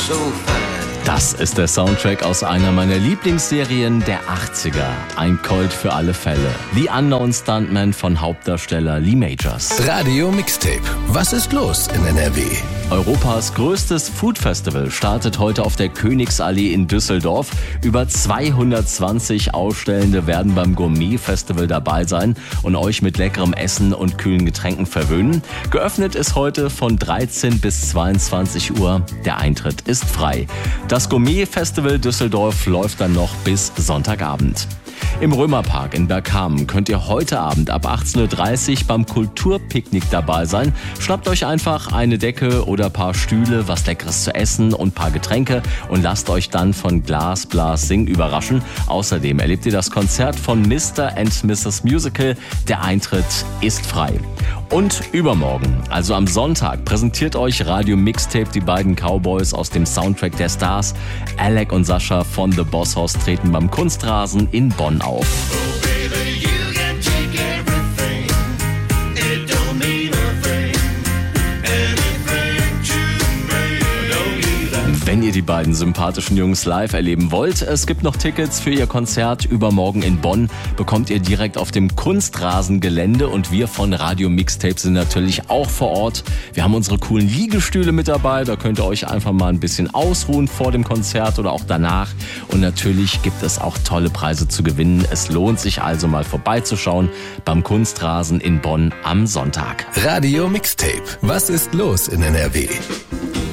so fine. Das ist der Soundtrack aus einer meiner Lieblingsserien der 80er. Ein Colt für alle Fälle. The Unknown Stuntman von Hauptdarsteller Lee Majors. Radio Mixtape. Was ist los in NRW? Europas größtes Food-Festival startet heute auf der Königsallee in Düsseldorf. Über 220 Ausstellende werden beim Gourmet-Festival dabei sein und euch mit leckerem Essen und kühlen Getränken verwöhnen. Geöffnet ist heute von 13 bis 22 Uhr. Der Eintritt ist frei. Das Gourmet-Festival Düsseldorf läuft dann noch bis Sonntagabend. Im Römerpark in Bergkamen könnt ihr heute Abend ab 18.30 Uhr beim Kulturpicknick dabei sein. Schnappt euch einfach eine Decke oder ein paar Stühle, was Leckeres zu essen und ein paar Getränke und lasst euch dann von Glas Blas Sing überraschen. Außerdem erlebt ihr das Konzert von Mr. and Mrs. Musical. Der Eintritt ist frei. Und übermorgen, also am Sonntag, präsentiert euch Radio Mixtape die beiden Cowboys aus dem Soundtrack der Stars. Alec und Sascha von The Boss Hoss treten beim Kunstrasen in Bonn auf. Wenn ihr die beiden sympathischen Jungs live erleben wollt, es gibt noch Tickets für ihr Konzert übermorgen in Bonn, bekommt ihr direkt auf dem Kunstrasengelände und wir von Radio Mixtape sind natürlich auch vor Ort. Wir haben unsere coolen Liegestühle mit dabei, da könnt ihr euch einfach mal ein bisschen ausruhen vor dem Konzert oder auch danach und natürlich gibt es auch tolle Preise zu gewinnen. Es lohnt sich also mal vorbeizuschauen beim Kunstrasen in Bonn am Sonntag. Radio Mixtape. Was ist los in NRW?